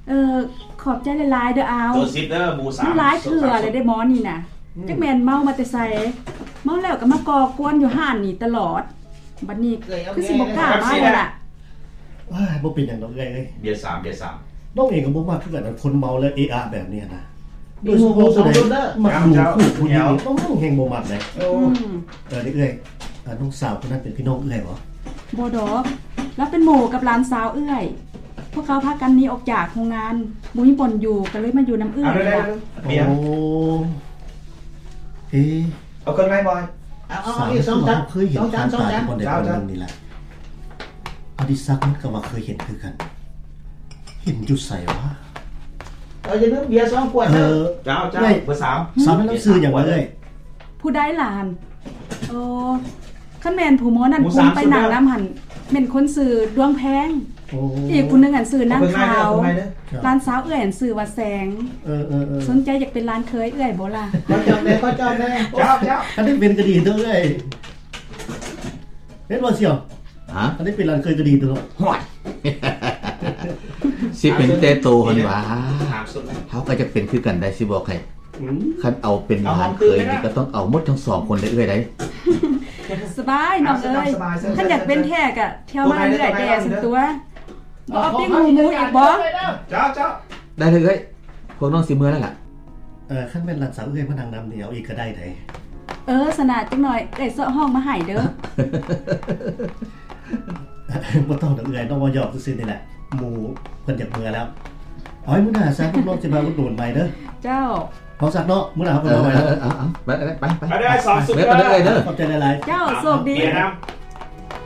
ขอบใจหลายๆเด้อเอาตัวซิปเด้อหมู3 มันหลายเถื่อเลยได้หมอนี่น่ะจักแม่นเมามาแต่ไสเมาแล้วก็มาก่อกวนอยู่ห้านนี่ตลอดบัดนี้คือสิบ่กล้ามาแล้วล่ะบ่เป็นหยังดอกเอ้ยเบียร์3 น้องเองก็บ่มักคือกันคนเมาแล้วเอะอะแบบนี้นะโดยเฉพาะมักดูผู้หญิงต้องแฮงบ่มักเลยเอ้ยน้องสาวคนนั้นเป็นพี่น้องเอ้ยบ่บ่ดอกแล้วเป็นหมู่กับหลานสาวเอ้ยพวกเขาพากันหนีออกจากโรงงานบ่มีบ่อนอยู่ก็เลยมาอยู่น้ำเอื้อยล่ะเบียร์เอาคนไหมบอยเอาอีก2 จานเคยเห็นการตายคนใดคนหนึ่งนี่แหละอดิศักดิ์มันก็ว่าเคยเห็นคือกันเห็นอยู่ใส่วะจะนึกเบียร์2 ขวดเจ้าเบอร์3 สาวนั้นซื้ออย่างไรเลยผู้ใดหลานคันแม่นผู้หมอนั่นคุมไปหนังน้ำหันแม่นคนซื้อดวงแพงอีกผู้นึงอันซื้อนางขาวร้านสาวเอื้อยอันซื้อว่าแสงสนใจอยากเป็นร้านเคยเอื้อยบ่ล่ะก็จอมแน่เจ้าอันนี้เป็นกระดีตัวเอ้ยเฮ็ดบ่เสี่ยวอันนี้เป็นร้านเคยกระดีตัวห่วยสิเป็นแต่โตเพิ่นว่าเฮาก็จะเป็นคือกันได้สิบอกให้คันเอาเป็นร้านเคยนี่ก็ต้องเอาหมดทั้ง2คนเลยเอ้ยได้สบายน้องเอ้ยคันอยากเป็นแท้ก็เที่ยวมาเรื่อยแด่สักตัวบ่เอาปิ้งหมูอีกบ่เจ้าได้เลยเอ้ยพวกน้องสิมื้อแล้วล่ะคันแม่นหลานสาวเอ้ยมานั่งนำเดียวอีกก็ได้ไดสนาจังหน่อยเอ้ยเซาะห้องมาให้เด้อบ่ต้องดอกเอ้ยต้องบ่ยอมซื่อๆนี่แหละหมู่เพิ่นอยากมื้อแล้วเอาให้มื้อหน้าซะพวกน้องสิมาอุดหนุนใหม่เด้อเจ้าพอสักเนาะมื้อหน้าเฮาก็มาใหม่แล้วไปได้2 สุดเด้อเอ้ยเด้อขอบใจหลายๆเจ้าโชคดี